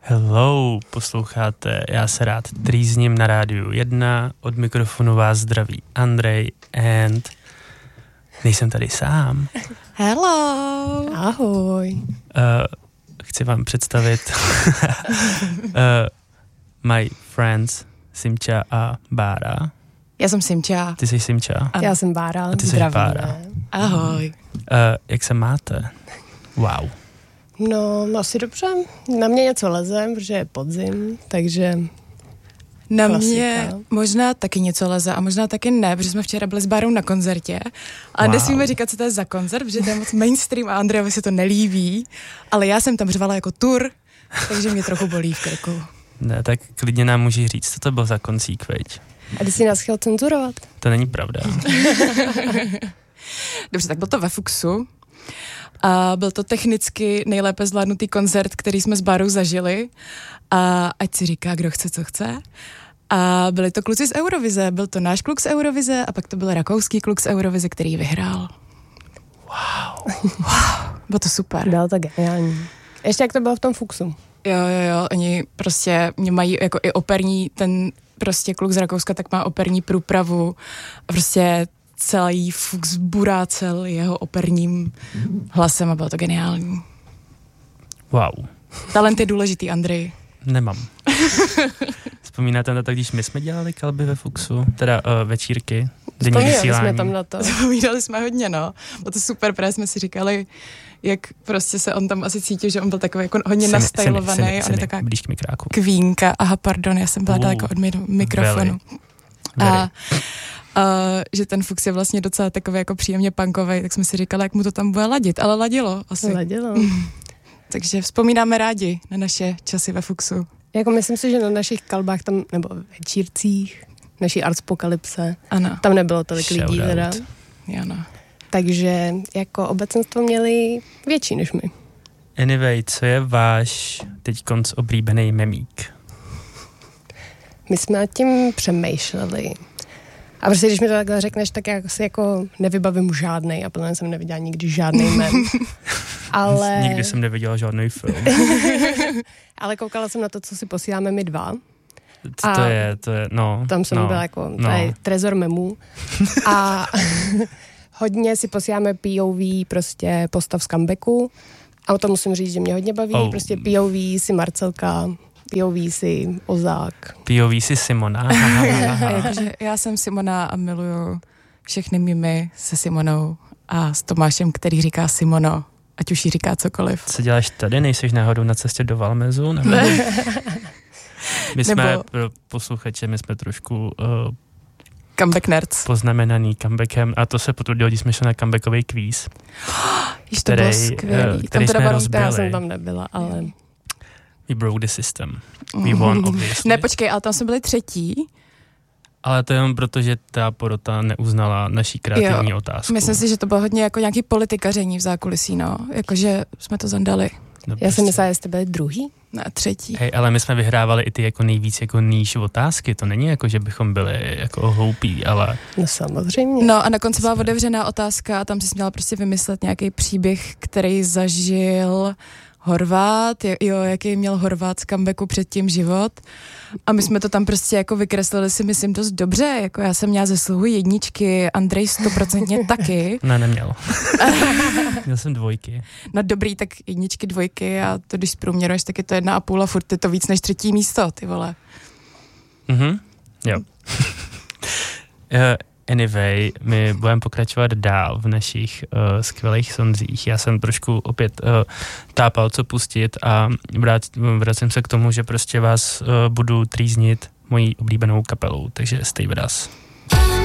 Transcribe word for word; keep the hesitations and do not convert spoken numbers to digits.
Hello, posloucháte Já se rád trýzním na rádiu jedna, od mikrofonu vás zdraví Andrej and nejsem tady sám. Hello. Ahoj. Uh, chci vám představit uh, my friends Simča a Bára. Já jsem Simča. Ty jsi Simča. Ano. Já jsem Bára. A ty jsi Bára. Ahoj. Uh, jak se máte? Wow. No, asi dobře. Na mě něco leze, protože je podzim, takže Na klasika. mě možná taky něco leze a možná taky ne, protože jsme včera byli s Bárou na koncertě a Wow. nesmíme říkat, co to je za koncert, protože to je moc mainstream a Andrejovi se to nelíbí, ale já jsem tam řvala jako tur, takže mě trochu bolí v krku. Ne, tak klidně nám můžeš říct, co to byl za koncík, veď? A ty jsi nás chtěl cenzurovat? To není pravda. Dobře, tak byl to ve Fuxu a byl to technicky nejlépe zvládnutý koncert, který jsme s Bárou zažili a ať si říká, kdo chce, co chce. A byli to kluci z Eurovize, byl to náš kluk z Eurovize a pak to byl rakouský kluk z Eurovize, který vyhrál. Wow. Wow, bylo to super. Bylo to geniální. Ještě jak to bylo v tom Fuxu. Jo, jo, jo, oni prostě mě mají jako i operní, ten prostě kluk z Rakouska tak má operní průpravu a prostě celý Fuchs burácel jeho operním hlasem a bylo to geniální. Wow. Talent je důležitý, Andrej. Nemám. Vzpomínáte na to, když my jsme dělali kalby ve Fuxu? Teda uh, večírky, denní Vzpomínali vysílání. jsme tam na to. Zapomínali jsme hodně, no. Bylo to super, protože jsme si říkali, jak prostě se on tam asi cítil, že on byl takový jako hodně nastylovaný. On je taková blíž k mikráku. kvínka. Aha, pardon, já jsem byla Uh, daleko od mi- mikrofonu. Very. A, a že ten Fuchs je vlastně docela takový jako příjemně punkovej, tak jsme si říkali, jak mu to tam bude ladit, ale ladilo asi. Ladilo. Takže vzpomínáme rádi na naše časy ve Fuchsu. Jako myslím si, že na našich kalbách tam, nebo večírcích, naší Artspokalypse, Ano, tam nebylo tolik lidí Shoutout. teda. ano. Takže jako obecenstvo měli větší než my. Anyway, co je váš teďkonc oblíbený memík? My jsme nad tím přemýšleli. A prostě, když mi to takhle řekneš, tak já si jako nevybavím žádnej a plně jsem neviděla nikdy žádnej mem. Ale, Nikdy jsem neviděla žádný film. ale koukala jsem na to, co si posíláme my dva. Co to A je? To je, no. Tam jsem no, byla jako no. tady trezor memů. A hodně si posíláme P O V prostě postav z comebacku. A to musím říct, že mě hodně baví. Oh. Prostě P O V si Marcelka, P O V si Ozák. P O V si Simona. Jakože já jsem Simona a miluju všechny mimy se Simonou a s Tomášem, který říká Simono, ať už jí říká cokoliv. Co děláš tady? Nejseš náhodou na cestě do Valmezu? Nebo? My jsme, Nebo- pro posluchače, my jsme trošku uh, Comeback nerds. poznamenaný comebackem a to se potvrdilo, když jsme šli na comebackový kvíz, Již to bylo který, skvělý. eh, který jsme baron- rozbili. Já jsem tam nebyla, ale We broke the system. We won, obviously. Ne, počkej, ale tam jsme byli třetí. Ale to jenom proto, že ta porota neuznala naší kreativní Jo, otázku. Myslím si, že to bylo hodně jako nějaký politikaření v zákulisí, no. Jakože jsme to zandali. No, já jsem prostě. myslela, že jste byli druhý. Na třetí. Hej, ale my jsme vyhrávali i ty jako nejvíc jako níž otázky. To není jako, že bychom byli jako hloupí, ale No samozřejmě. No a na konci byla Jsme. otevřená otázka a tam si měla prostě vymyslet nějaký příběh, který zažil Horvát, jo, jaký měl Horvát z comebacku předtím život. A my jsme to tam prostě jako vykreslili si, myslím, dost dobře. Jako já jsem měla zesluhu jedničky, Andrej stoprocentně taky. ne, neměl. Měl jsem dvojky. No dobrý, tak jedničky, dvojky a to když zprůměruješ, tak je to jedna a půl a furt je to víc než třetí místo, ty vole. Mhm, jo. uh, anyway, my budeme pokračovat dál v našich uh, skvělých sonzích. Já jsem trošku opět uh, tápal, co pustit a vrát, vracím se k tomu, že prostě vás uh, budu trýznit mojí oblíbenou kapelou, takže stay with us.